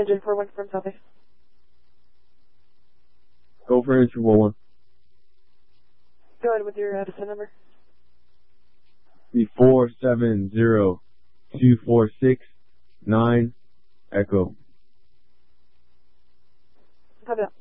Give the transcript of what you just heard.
Engine 41 from Southeast. Go for entry 1-1. Go ahead with your descent number. 470246-9 Echo. Copy that.